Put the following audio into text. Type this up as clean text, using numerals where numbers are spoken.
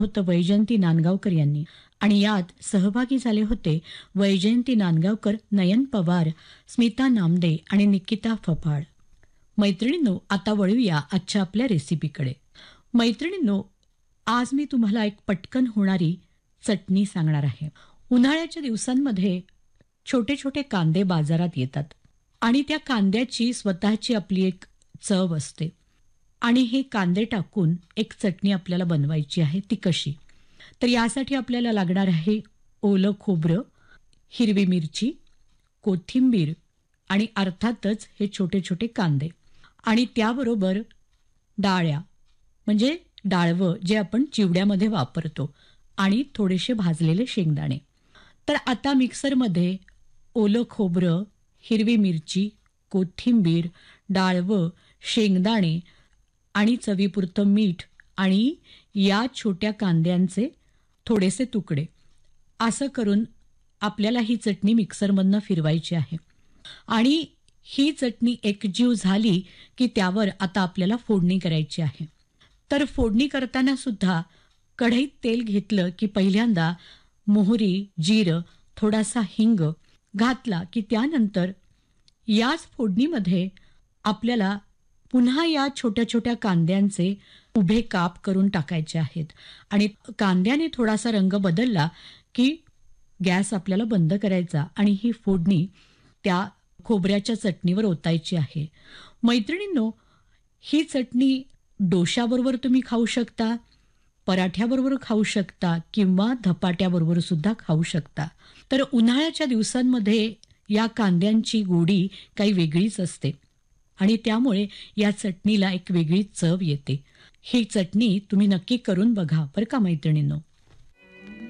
होतं वैजयंती नांदगावकर यांनी आणि यात सहभागी झाले होते वैजयंती नांदगावकर, नयन पवार, स्मिता नामदे आणि निकिता फफाड. मैत्रिणींनो, आता वळूया आजच्या आपल्या रेसिपीकडे. मैत्रिणींनो, आज मी तुम्हाला एक पटकन होणारी चटणी सांगणार आहे. उन्हाळ्याच्या दिवसांमध्ये छोटे छोटे कांदे बाजारात येतात आणि त्या कांद्याची स्वतःची आपली एक चव असते आणि हे कांदे टाकून एक चटणी आपल्याला बनवायची आहे. ती कशी? तर यासाठी आपल्याला लागणार आहे ओलं खोबरं, हिरवी मिरची, कोथिंबीर आणि अर्थातच हे छोटे छोटे कांदे आणि त्याबरोबर डाळ्या म्हणजे डाळवं जे आपण चिवड्यामध्ये वापरतो आणि थोडेसे भाजलेले शेंगदाणे. तर आता मिक्सरमध्ये ओलं खोबरं, हिरवी मिरची, कोथिंबीर, डाळवं, शेंगदाणे आणि चवीपुरतं मीठ आणि या छोट्या कांद्यांचे थोडेसे तुकडे असं करून आपल्याला ही चटणी मिक्सरमधनं फिरवायची आहे. आणि ही चटणी एकजीव झाली की त्यावर आता आपल्याला फोडणी करायची आहे. तर फोडणी करताना सुद्धा कढईत तेल घेतलं की पहिल्यांदा मोहरी, जिरं, थोडासा हिंग घातला की त्यानंतर याच फोडणीमध्ये आपल्याला पुन्हा या छोट्या छोट्या कांद्यांचे उभे काप करून टाकायचे आहेत आणि कांद्याने थोडासा रंग बदलला की गॅस आपल्याला बंद करायचा आणि ही फोडणी त्या खोबऱ्याच्या चटणीवर ओतायची आहे. मैत्रिणींनो, ही चटणी डोशाबरोबर तुम्ही खाऊ शकता, पराठ्याबरोबर खाऊ शकता किंवा धपाट्याबरोबर सुद्धा खाऊ शकता. तर उन्हाळ्याच्या दिवसांमध्ये या कांद्यांची गोडी काही वेगळीच असते आणि त्यामुळे या चटणीला एक वेगळी चव येते. ही चटणी तुम्ही नक्की करून बघा बरं का मैत्रिणींनो.